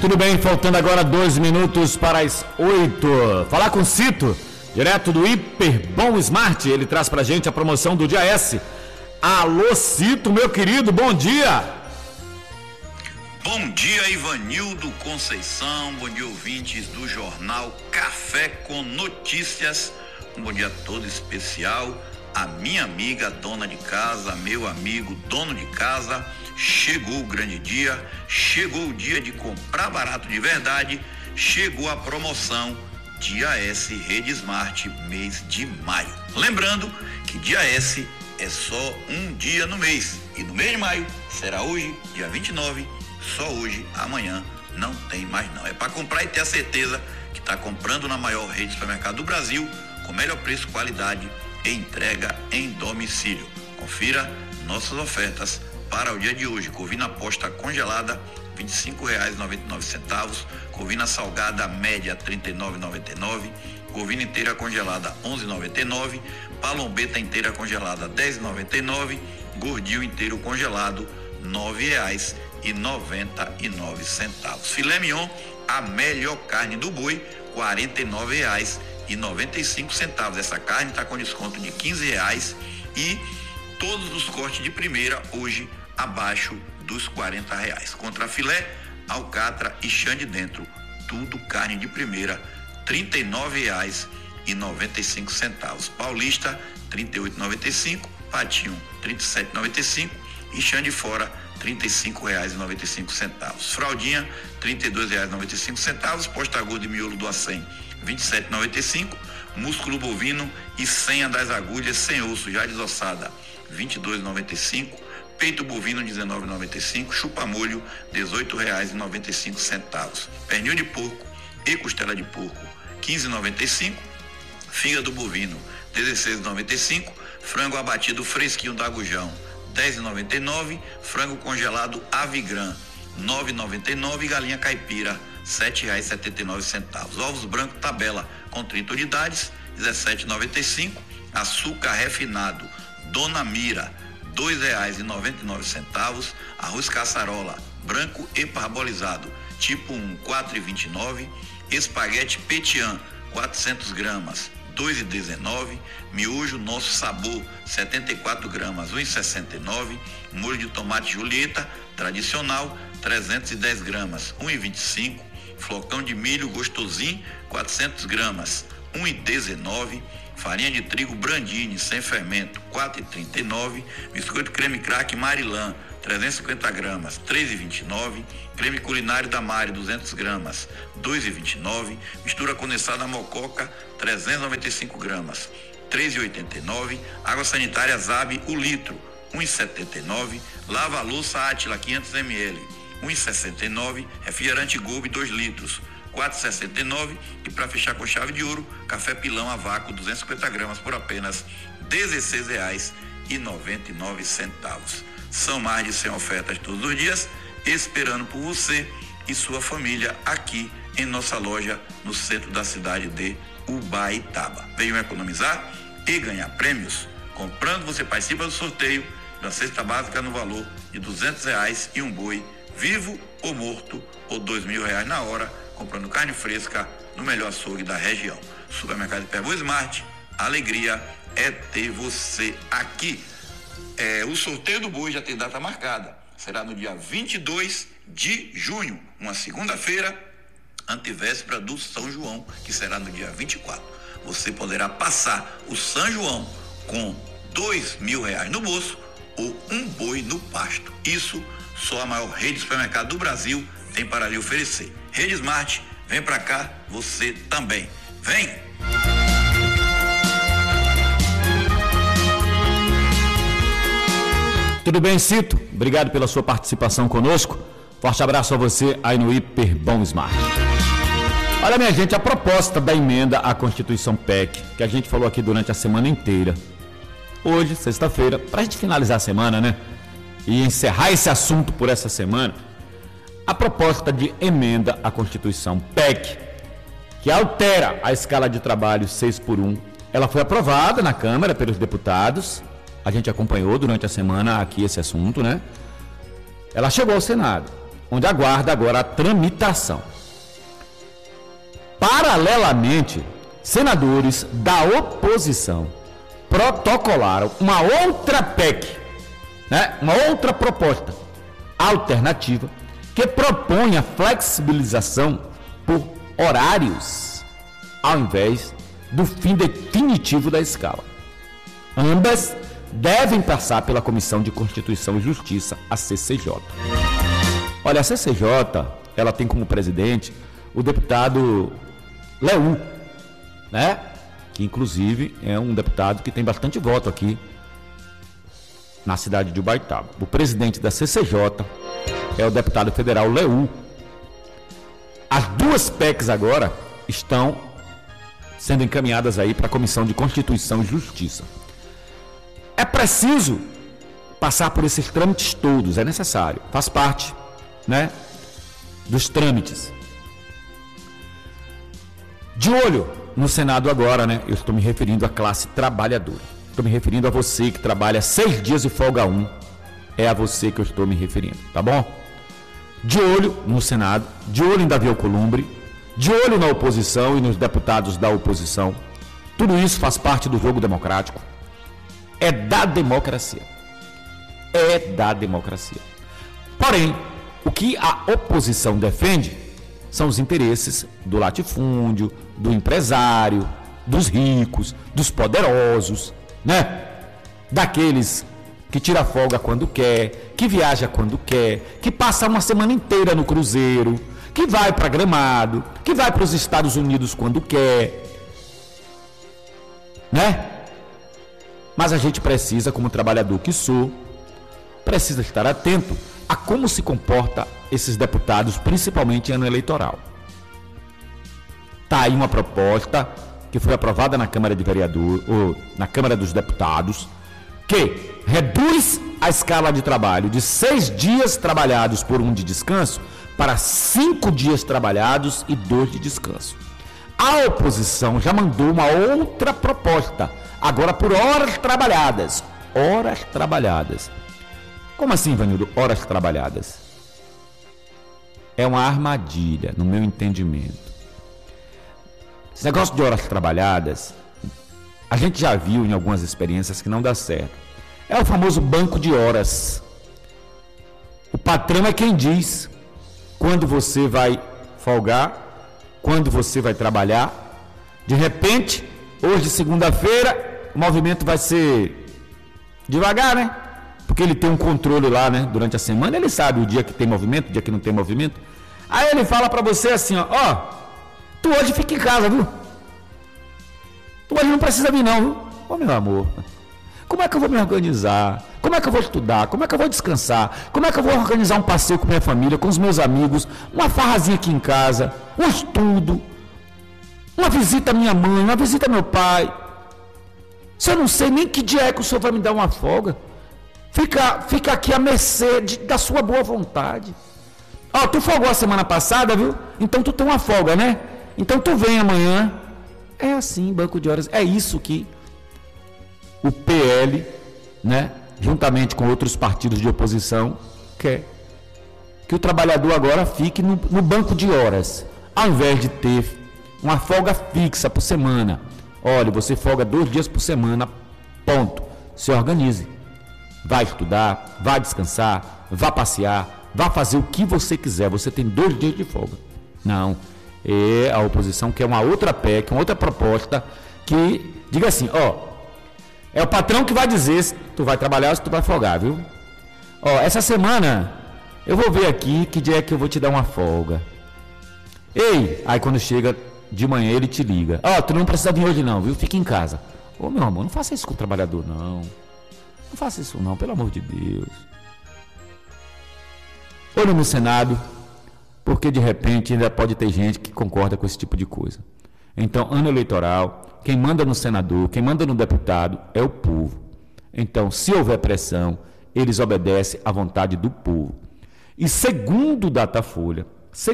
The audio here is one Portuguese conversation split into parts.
Tudo bem, faltando agora 2 minutos para as 8. Falar com o Cito, direto do Hiper Bom Smart. Ele traz pra gente a promoção do dia S. Alô, Cito, meu querido, bom dia. Bom dia, Ivanildo Conceição. Bom dia, ouvintes do jornal Café com Notícias. Um bom dia todo especial a minha amiga dona de casa, meu amigo dono de casa. Chegou o grande dia, chegou o dia de comprar barato de verdade, chegou a promoção Dia S Rede Smart, mês de maio. Lembrando que Dia S é só um dia no mês, e no mês de maio será hoje, dia 29, só hoje, amanhã não tem mais não. É para comprar e ter a certeza que está comprando na maior rede de supermercado do Brasil, com melhor preço, qualidade e entrega em domicílio. Confira nossas ofertas para o dia de hoje. Corvina posta congelada, R$ 25,99. Corvina salgada média, R$ 39,99. Corvina inteira congelada, R$ 11,99. Palombeta inteira congelada, R$ 10,99. Gordinho inteiro congelado, R$ 9,99. Filé mignon, a melhor carne do boi, R$ 49,95. Essa carne está com desconto de R$ 15 e todos os cortes de primeira hoje abaixo dos R$ 40. Contra filé, alcatra e chã de dentro, tudo carne de primeira, R$ 39,95. Paulista, R$ 38,95. Patinho, R$ 37,95. E chã de fora, R$ 35,95. Fraldinha, R$ 32,95. Posta gorda e miolo do acém, R$ 27,95. Músculo bovino e senha das agulhas sem osso já desossada, R$ 22,95. Peito bovino, R$ 19,95. Chupa-molho, R$ 18,95. Pernil de porco e costela de porco, R$ 15,95. Fígado bovino, R$ 16,95. Frango abatido fresquinho da Agujão, R$ 10,99. Frango congelado Avigran, R$ 9,99. Galinha caipira, R$ 7,79. Ovos brancos tabela com 30 unidades, R$ 17,95. Açúcar refinado Dona Mira, R$ 2,99. Arroz caçarola branco e parbolizado tipo 1, R$ 4,29. Espaguete Petian, 400 gramas, R$ 2,19. Miojo Nosso Sabor, 74 gramas, R$ 1,69. Molho de tomate Julieta tradicional, 310 gramas, R$ 1,25. Flocão de milho gostosinho, 400 gramas, R$ 1,19. Farinha de trigo Brandini sem fermento, R$ 4,39. Biscoito creme crack Marilã, 350 gramas, R$ 3,29. Creme culinário da Mari, 200 gramas, R$ 2,29. Mistura condensada Mococa, 395 gramas, R$ 3,89. Água sanitária Zabi, o litro, R$ 1,79. Lava-louça Átila, 500 ml, R$ 1,69. Refrigerante Golbe, 2 litros, R$ 4,69. E para fechar com chave de ouro, café pilão a vácuo, 250 gramas por apenas R$ 16,99. São mais de 100 ofertas todos os dias, esperando por você e sua família aqui em nossa loja no centro da cidade de Ubaitaba. Venham economizar e ganhar prêmios. Comprando, você participa do sorteio da cesta básica no valor de R$ 200 e um boi vivo ou morto, ou R$ 2.000 na hora, comprando carne fresca no melhor açougue da região. Supermercado Hiper Bom Smart, a alegria é ter você aqui. O sorteio do boi já tem data marcada, será no dia 22 de junho, uma segunda-feira, antevéspera do São João, que será no dia 24. Você poderá passar o São João com R$ 2.000 no bolso ou um boi no pasto. Isso só a maior rede de supermercado do Brasil tem para lhe oferecer. Rede Smart, vem pra cá, você também. Vem! Tudo bem, Cito? Obrigado pela sua participação conosco. Forte abraço a você aí no Hiper Bom Smart. Olha, minha gente, a proposta da emenda à Constituição PEC, que a gente falou aqui durante a semana inteira. Hoje, sexta-feira, para a gente finalizar a semana, né? E encerrar esse assunto por essa semana, a proposta de emenda à Constituição PEC, que altera a escala de trabalho 6x1, ela foi aprovada na Câmara pelos deputados. A gente acompanhou durante a semana aqui esse assunto, né? Ela chegou ao Senado. onde aguarda agora a tramitação. Paralelamente, senadores da oposição protocolaram uma outra PEC, né? Uma outra proposta alternativa que propõe a flexibilização por horários ao invés do fim definitivo da escala. Ambas devem passar pela Comissão de Constituição e Justiça, a CCJ. Olha, a CCJ, ela tem como presidente o deputado Leú, né? Que inclusive é um deputado que tem bastante voto aqui na cidade de Ubaitaba. O presidente da CCJ é o deputado federal Leú. As duas PECs agora estão sendo encaminhadas aí para a Comissão de Constituição e Justiça. É preciso passar por esses trâmites todos, é necessário, faz parte, né, dos trâmites. De olho no Senado agora, né, eu estou me referindo à classe trabalhadora. Estou me referindo a você que trabalha 6 dias e folga 1. É a você que eu estou me referindo, tá bom? De olho no Senado, de olho em Davi Alcolumbre, de olho na oposição e nos deputados da oposição. Tudo isso faz parte do jogo democrático. É da democracia. É da democracia. Porém, o que a oposição defende são os interesses do latifúndio, do empresário, dos ricos, dos poderosos, né? Daqueles que tira folga quando quer, que viaja quando quer, que passa uma semana inteira no cruzeiro, que vai para Gramado, que vai para os Estados Unidos quando quer, né? Mas a gente precisa, como trabalhador que sou, precisa estar atento a como se comporta esses deputados, principalmente em ano eleitoral. Está aí uma proposta que foi aprovada na Câmara de Vereadores, ou na Câmara dos Deputados, que reduz a escala de trabalho de 6 dias trabalhados por 1 de descanso para 5 dias trabalhados e 2 de descanso. A oposição já mandou uma outra proposta, agora por horas trabalhadas. Horas trabalhadas. Como assim, Vanildo? Horas trabalhadas. É uma armadilha, no meu entendimento. Esse negócio de horas trabalhadas, a gente já viu em algumas experiências que não dá certo. É o famoso banco de horas. O patrão é quem diz quando você vai folgar, quando você vai trabalhar. De repente, hoje, segunda-feira, o movimento vai ser devagar, né? Porque ele tem um controle lá, né? Durante a semana, ele sabe o dia que tem movimento, o dia que não tem movimento. Aí ele fala pra você assim, ó, tu hoje fica em casa, viu? Tu hoje não precisa vir não, viu? Ô, meu amor, como é que eu vou me organizar? Como é que eu vou estudar? Como é que eu vou descansar? Como é que eu vou organizar um passeio com minha família, com os meus amigos, uma farrazinha aqui em casa, um estudo, uma visita à minha mãe, uma visita ao meu pai? Se eu não sei nem que dia é que o senhor vai me dar uma folga, fica aqui à mercê da sua boa vontade. Ó, tu folgou a semana passada, viu? Então tu tem uma folga, né? Então tu vem amanhã. É assim, banco de horas. É isso que o PL, né, juntamente com outros partidos de oposição, quer. Que o trabalhador agora fique no banco de horas, ao invés de ter uma folga fixa por semana. Olha, você folga 2 dias por semana, ponto. Se organize. Vai estudar, vai descansar, vai passear, vai fazer o que você quiser. Você tem 2 dias de folga. Não. A oposição quer uma outra PEC, uma outra proposta que diga assim, ó, é o patrão que vai dizer se tu vai trabalhar ou se tu vai folgar, viu? Ó, essa semana eu vou ver aqui que dia é que eu vou te dar uma folga. Ei, aí quando chega de manhã ele te liga. Ó, tu não precisa vir hoje não, viu? Fica em casa. Ô, meu amor, não faça isso com o trabalhador, não. Não faça isso não, pelo amor de Deus. Olho no Senado, porque de repente ainda pode ter gente que concorda com esse tipo de coisa. Então, ano eleitoral, quem manda no senador, quem manda no deputado é o povo. Então, se houver pressão, eles obedecem à vontade do povo. E segundo o Datafolha,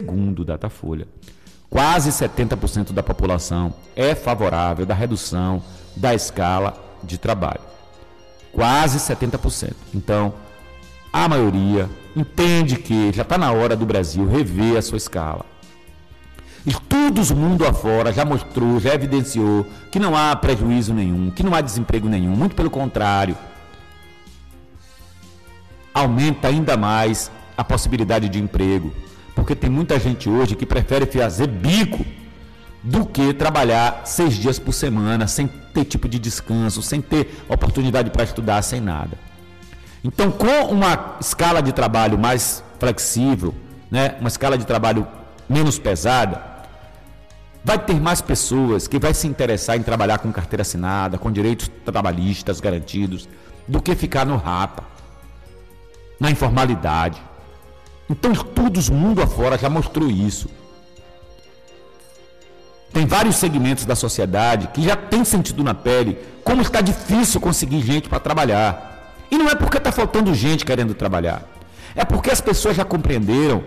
quase 70% da população é favorável da redução da escala de trabalho. Quase 70%. Então, a maioria, entende que já está na hora do Brasil rever a sua escala. Estudos mundo afora já mostrou, já evidenciou que não há prejuízo nenhum, que não há desemprego nenhum, muito pelo contrário. Aumenta ainda mais a possibilidade de emprego, porque tem muita gente hoje que prefere fazer bico do que trabalhar 6 dias por semana, sem ter tipo de descanso, sem ter oportunidade para estudar, sem nada. Então, com uma escala de trabalho mais flexível, né, uma escala de trabalho menos pesada, vai ter mais pessoas que vai se interessar em trabalhar com carteira assinada, com direitos trabalhistas garantidos, do que ficar no rapa, na informalidade. Então, estudos mundo afora já mostrou isso. Tem vários segmentos da sociedade que já tem sentido na pele como está difícil conseguir gente para trabalhar. E não é porque está faltando gente querendo trabalhar. É porque as pessoas já compreenderam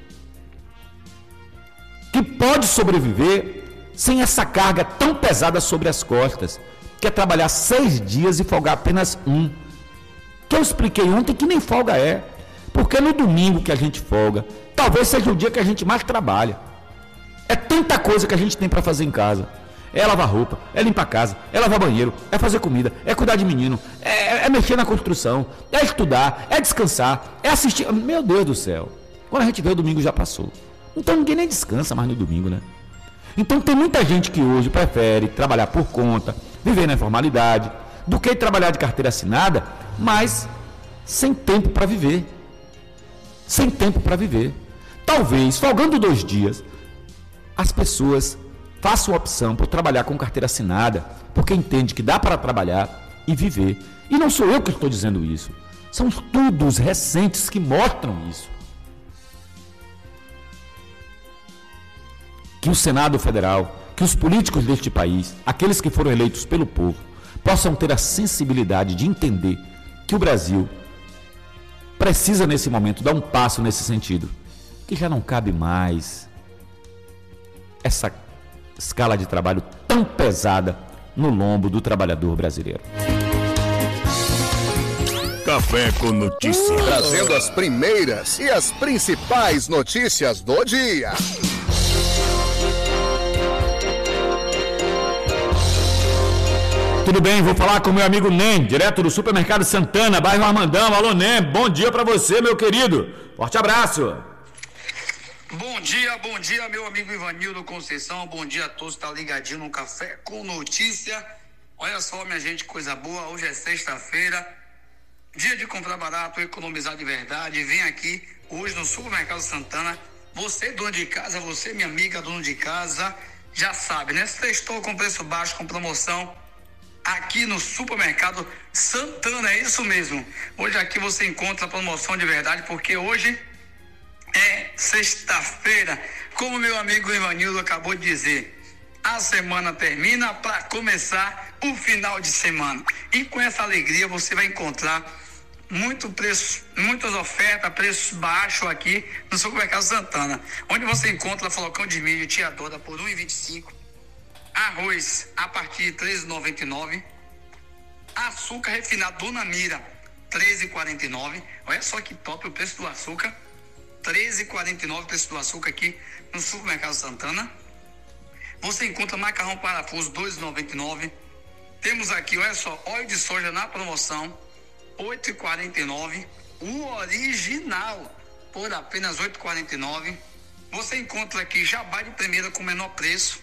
que pode sobreviver sem essa carga tão pesada sobre as costas, que é trabalhar 6 dias e folgar apenas 1. Que eu expliquei ontem que nem folga é. Porque no domingo que a gente folga, talvez seja o dia que a gente mais trabalha. É tanta coisa que a gente tem para fazer em casa. É lavar roupa, é limpar a casa, é lavar banheiro, é fazer comida, é cuidar de menino, é mexer na construção, é estudar, é descansar, é assistir. Meu Deus do céu. Quando a gente vê, o domingo já passou. Então ninguém nem descansa mais no domingo, né? Então tem muita gente que hoje prefere trabalhar por conta, viver na informalidade, do que trabalhar de carteira assinada, mas sem tempo para viver. Sem tempo para viver. Talvez, folgando 2 dias, as pessoas façam a opção por trabalhar com carteira assinada, porque entende que dá para trabalhar e viver. E não sou eu que estou dizendo isso. São estudos recentes que mostram isso. Que o Senado Federal, que os políticos deste país, aqueles que foram eleitos pelo povo, possam ter a sensibilidade de entender que o Brasil precisa, nesse momento, dar um passo nesse sentido, que já não cabe mais essa escala de trabalho tão pesada no lombo do trabalhador brasileiro. Café com Notícias. Trazendo as primeiras e as principais notícias do dia. Tudo bem, vou falar com meu amigo Nem, direto do Supermercado Santana, bairro Armandão. Alô, Nem, bom dia para você, meu querido. Forte abraço. Bom dia, meu amigo Ivanildo Conceição. Bom dia a todos que estão ligadinhos no Café com Notícia. Olha só, minha gente, coisa boa. Hoje é sexta-feira, dia de comprar barato, economizar de verdade. Vem aqui hoje no Supermercado Santana. Você, dono de casa, você, minha amiga, dono de casa, já sabe, né? Sextou com preço baixo, com promoção. Aqui no Supermercado Santana, é isso mesmo. Hoje aqui você encontra a promoção de verdade, porque hoje é sexta-feira. Como meu amigo Ivanildo acabou de dizer, a semana termina para começar o final de semana. E com essa alegria você vai encontrar muito preço, muitas ofertas, preços baixos aqui no Supermercado Santana, onde você encontra flocão de milho tia Dora por R$ 1,25. Arroz a partir de R$ 13,99. Açúcar refinado Dona Mira, R$ 13,49. Olha só que top o preço do açúcar. R$ 13,49 o preço do açúcar aqui no Supermercado Santana. Você encontra macarrão parafuso, R$ 2,99. Temos aqui, olha só, óleo de soja na promoção, R$ 8,49. O original, por apenas R$ 8,49. Você encontra aqui jabá de primeira com menor preço.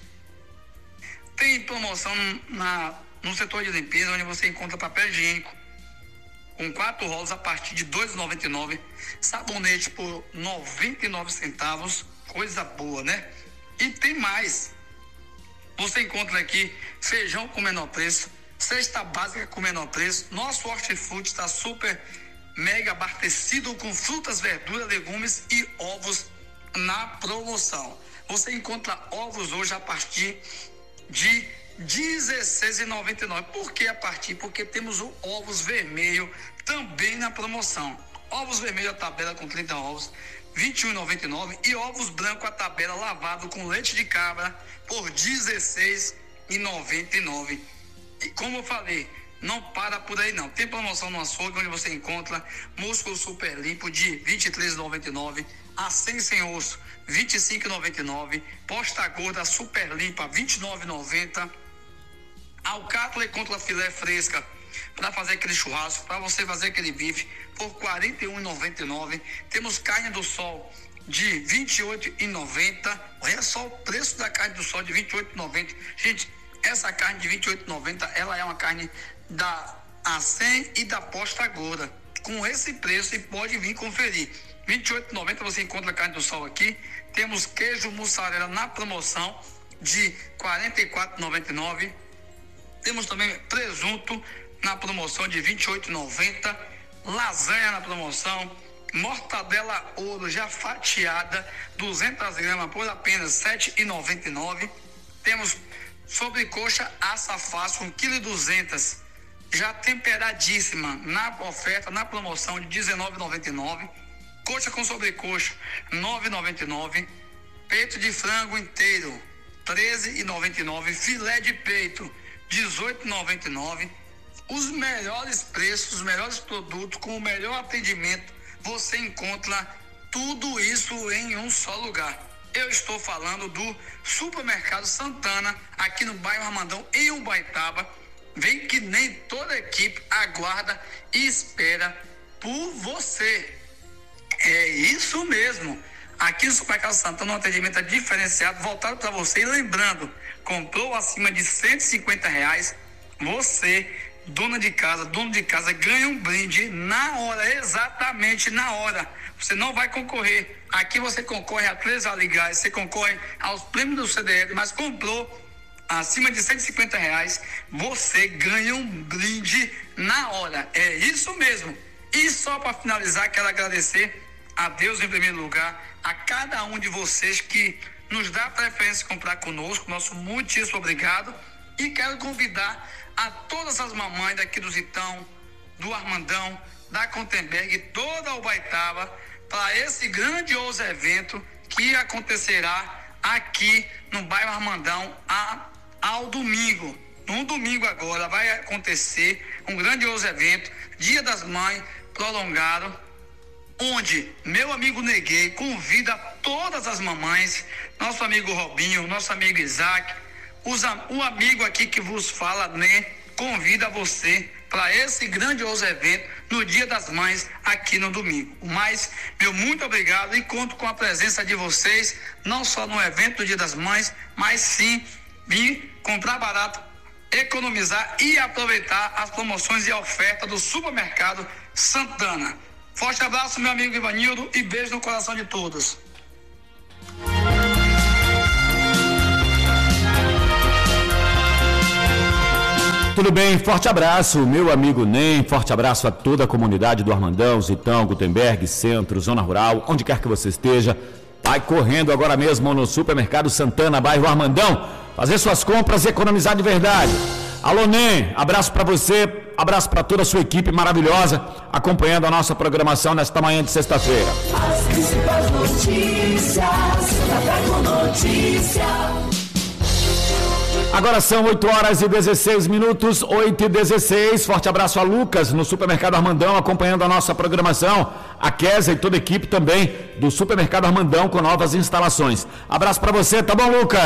Tem promoção no setor de limpeza, onde você encontra papel higiênico com 4 rolos a partir de R$ 2,99. Sabonete por 99 centavos. Coisa boa, né? E tem mais. Você encontra aqui feijão com menor preço, cesta básica com menor preço. Nosso hortifruti está super mega abastecido com frutas, verduras, legumes e ovos na promoção. Você encontra ovos hoje a partir de R$ 16,99. Por que a partir? Porque temos o ovos vermelho também na promoção. Ovos vermelho a tabela com 30 ovos, R$ 21,99. E ovos branco a tabela lavado com leite de cabra por R$ 16,99. E como eu falei, não para por aí não. Tem promoção no açougue, onde você encontra músculo super limpo de R$ 23,99, a 100 sem osso R$ 25,99, posta gorda super limpa R$ 29,90, alcatra contra filé fresca para fazer aquele churrasco, para você fazer aquele bife por R$ 41,99. Temos carne do sol de R$ 28,90. Olha só o preço da carne do sol de R$ 28,90. Gente, essa carne de R$ 28,90, ela é uma carne da A100 e da posta gorda. Com esse preço, e pode vir conferir. R$ 28,90 você encontra a carne do sol aqui. Temos queijo mussarela na promoção de R$ 44,99. Temos também presunto na promoção de R$ 28,90. Lasanha na promoção. Mortadela ouro já fatiada, 200 gramas por apenas R$ 7,99. Temos sobrecoxa assa fácil, 1,2 kg, já temperadíssima, na oferta, na promoção de R$ 19,99. Coxa com sobrecoxa, R$ 9,99. Peito de frango inteiro, R$ 13,99. Filé de peito, R$ 18,99. Os melhores preços, os melhores produtos, com o melhor atendimento, você encontra tudo isso em um só lugar. Eu estou falando do Supermercado Santana, aqui no bairro Armandão, em Ubaitaba. Vem que nem toda a equipe aguarda e espera por você. É isso mesmo. Aqui no Supermercado Santana, um atendimento diferenciado, voltado para você. E lembrando, comprou acima de R$ 150, você, dono de casa, ganha um brinde na hora, exatamente na hora. Você não vai concorrer. Aqui você concorre a 3 Vale Gás, você concorre aos prêmios do CDL, mas comprou acima de R$ 150, você ganha um brinde na hora. É isso mesmo. E só para finalizar, quero agradecer a Deus em primeiro lugar, a cada um de vocês que nos dá a preferência de comprar conosco. Nosso muitíssimo obrigado. E quero convidar a todas as mamães daqui do Zitão, do Armandão, da Contenberg, toda a Ubaitaba, para esse grandioso evento que acontecerá aqui no bairro Armandão ao domingo. No domingo agora vai acontecer um grandioso evento, Dia das Mães prolongado, onde meu amigo Neguei convida todas as mamães, nosso amigo Robinho, nosso amigo Isaac, o amigo aqui que vos fala, né, convida você para esse grandioso evento no Dia das Mães aqui no domingo. Mas, meu muito obrigado, e conto com a presença de vocês, não só no evento do Dia das Mães, mas sim vir comprar barato, economizar e aproveitar as promoções e ofertas do Supermercado Santana. Forte abraço, meu amigo Ivanildo, e beijo no coração de todos. Tudo bem, forte abraço, meu amigo Nem, forte abraço a toda a comunidade do Armandão, Zitão, Gutenberg, Centro, Zona Rural, onde quer que você esteja. Vai correndo agora mesmo no Supermercado Santana, bairro Armandão, fazer suas compras e economizar de verdade. Alô, Nem, abraço para você, abraço para toda a sua equipe maravilhosa, acompanhando a nossa programação nesta manhã de sexta-feira. As principais notícias, Café com Notícia. Agora são 8h16, 8h16. Forte abraço a Lucas no Supermercado Armandão, acompanhando a nossa programação. A Kézia e toda a equipe também do Supermercado Armandão com novas instalações. Abraço para você, tá bom, Lucas?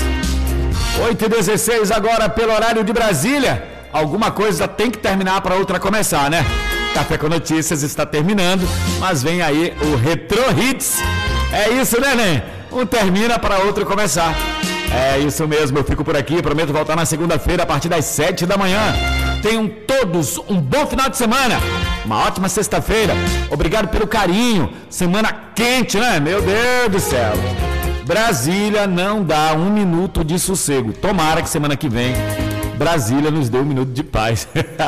8h16 agora pelo horário de Brasília. Alguma coisa tem que terminar para outra começar, né? Café com Notícias está terminando, mas vem aí o Retro Hits. É isso, né, Nen? Um termina para outro começar. É isso mesmo, eu fico por aqui, prometo voltar na segunda-feira a partir das 7 da manhã. Tenham todos um bom final de semana, uma ótima sexta-feira. Obrigado pelo carinho, semana quente, né? Meu Deus do céu. Brasília não dá um minuto de sossego. Tomara que semana que vem Brasília nos dê um minuto de paz.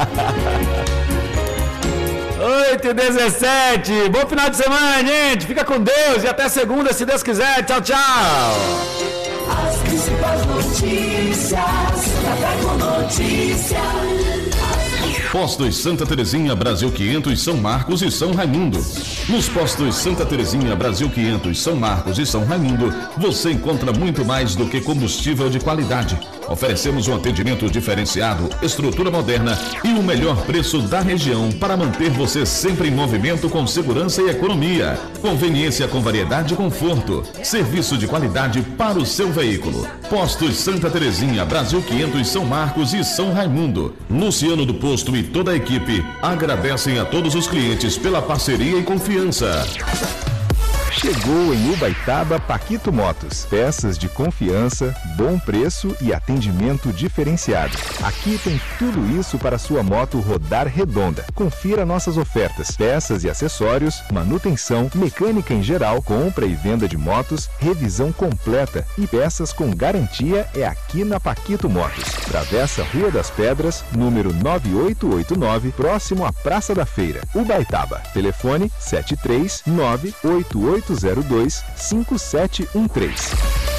8h17, bom final de semana, gente. Fica com Deus e até segunda, se Deus quiser. Tchau, tchau. As principais notícias, Café com Notícia. Postos Santa Terezinha, Brasil 500, São Marcos e São Raimundo. Nos postos Santa Terezinha, Brasil 500, São Marcos e São Raimundo, você encontra muito mais do que combustível de qualidade. Oferecemos um atendimento diferenciado, estrutura moderna e o melhor preço da região para manter você sempre em movimento com segurança e economia. Conveniência com variedade e conforto. Serviço de qualidade para o seu veículo. Postos Santa Terezinha, Brasil 500, São Marcos e São Raimundo. Luciano do Posto e toda a equipe agradecem a todos os clientes pela parceria e confiança. Chegou em Ubaitaba Paquito Motos. Peças de confiança, bom preço e atendimento diferenciado. Aqui tem tudo isso para sua moto rodar redonda. Confira nossas ofertas, peças e acessórios, manutenção, mecânica em geral, compra e venda de motos, revisão completa e peças com garantia é aqui na Paquito Motos. Travessa Rua das Pedras, número 9889, próximo à Praça da Feira, Ubaitaba. Telefone 73988025713.